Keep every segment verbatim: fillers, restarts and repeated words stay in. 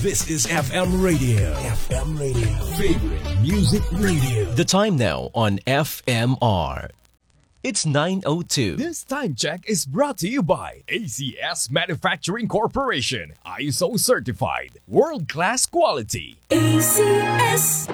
This is F M Radio. F M Radio. Favorite Music Radio. The time now on F M R. It's nine oh two. This time check is brought to you by A C S Manufacturing Corporation. I S O certified. World-class quality. A C S.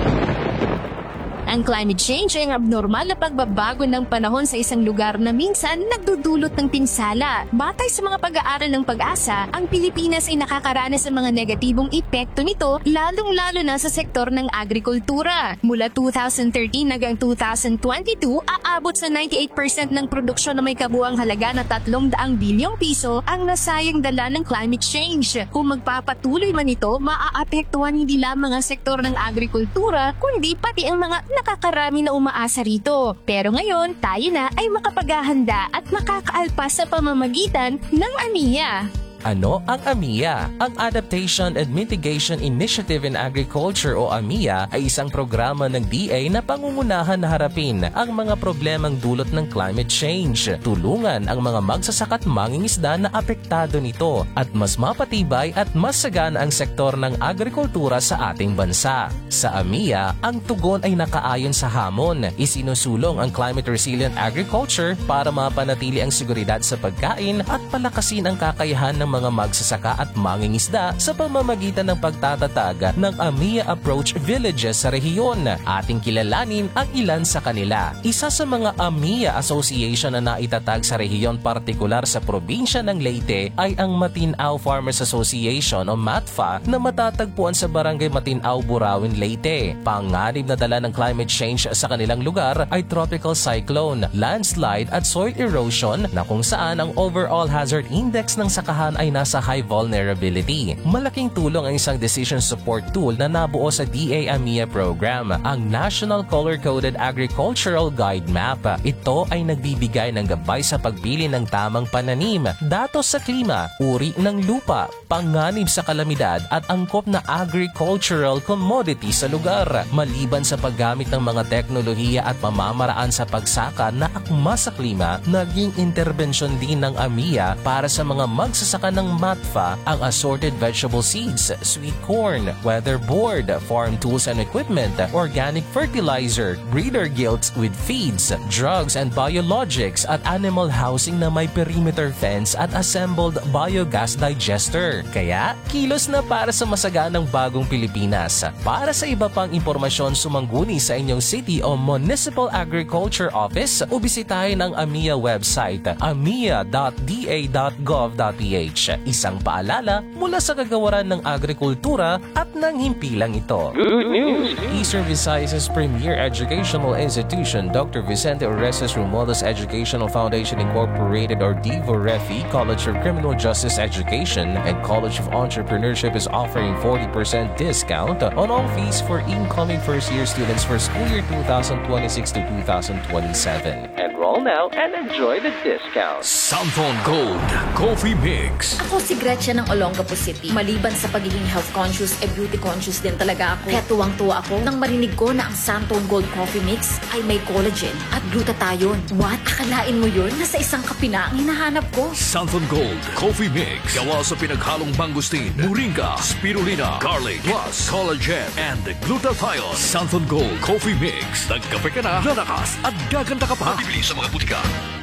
Ang climate change ay ang abnormal na pagbabago ng panahon sa isang lugar na minsan nagdudulot ng pinsala. Batay sa mga pag-aaral ng Pag-asa, ang Pilipinas ay nakakaranas ng mga negatibong epekto nito, lalong-lalo na sa sektor ng agrikultura. Mula two thousand thirteen hanggang two thousand twenty-two, aabot sa ninety-eight percent ng produksyon na may kabuang halaga na tatlong daang bilyong piso ang nasayang dala ng climate change. Kung magpapatuloy man ito, maaapektuhan hindi lamang ang sektor ng agrikultura, kundi pati ang mga nakakarami na umaasa rito. Pero ngayon, tayo na ay makapaghahanda at makakaalpas sa pamamagitan ng A M I A. Ano ang A M I A? Ang Adaptation and Mitigation Initiative in Agriculture o A M I A ay isang programa ng D A na pangungunahan na harapin ang mga problemang dulot ng climate change. Tulungan ang mga magsasaka at mangingisda na apektado nito at mas mapatibay at mas sagana ang sektor ng agrikultura sa ating bansa. Sa A M I A, ang tugon ay nakaayon sa hamon. Isinusulong ang climate resilient agriculture para mapanatili ang seguridad sa pagkain at palakasin ang kakayahan ng mga magsasaka at mangingisda sa pamamagitan ng pagtatatag ng A M I A Approach Villages sa rehiyon. Ating kilalanin ang ilan sa kanila. Isa sa mga A M I A Association na naitatag sa rehiyon partikular sa probinsya ng Leyte ay ang Matinao Farmers Association o MATFA na matatagpuan sa barangay Matinao, Burawin, Leyte. Panganib na dala ng climate change sa kanilang lugar ay tropical cyclone, landslide at soil erosion na kung saan ang overall hazard index ng sakahan ay nasa high vulnerability. Malaking tulong ang isang decision support tool na nabuo sa D A A M I A program, ang National Color-Coded Agricultural Guide Map. Ito ay nagbibigay ng gabay sa pagpili ng tamang pananim, datos sa klima, uri ng lupa, panganib sa kalamidad at angkop na agricultural commodity sa lugar. Maliban sa paggamit ng mga teknolohiya at pamamaraan sa pagsaka na akma sa klima, naging interbensyon din ng A M I A para sa mga magsasaka ng MATFA ang assorted vegetable seeds, sweet corn, weatherboard, farm tools and equipment, organic fertilizer, breeder guilds with feeds, drugs and biologics at animal housing na may perimeter fence at assembled biogas digester. Kaya, kilos na para sa masaganang bagong Pilipinas. Para sa iba pang impormasyon, sumangguni sa inyong city o municipal agriculture office o bisitahin ang A M I A website amia dot d a dot gov dot p h. Isang paalala mula sa kagawaran ng agrikultura at ng himpilang ito. Good news! Eastern Visayas' premier educational institution, Doctor Vicente Orestes Romualdez Educational Foundation Incorporated or DIVOREFI, College of Criminal Justice Education and College of Entrepreneurship is offering forty percent discount on all fees for incoming first-year students for school year twenty twenty-six to twenty twenty-seven. Enroll now and enjoy the discount. Santhon Gold Coffee Mix. Ako si Gretchen ng Olongapo City. Maliban sa pagiging health conscious, e beauty conscious din talaga ako. Kaya tuwang-tuwa ako nang marinig ko na ang Santhon Gold Coffee Mix ay may collagen at glutathione. What? Akalain mo yun? Nasa isang kape na ang hinahanap ko. Santhon Gold Coffee Mix. Gawa sa pinaghalong mangustin, moringa, spirulina, garlic, plus collagen and glutathione. Santhon Gold Coffee Mix. Nagkape ka na, lalakas at gaganda ka pa. Bibili sa mga butika.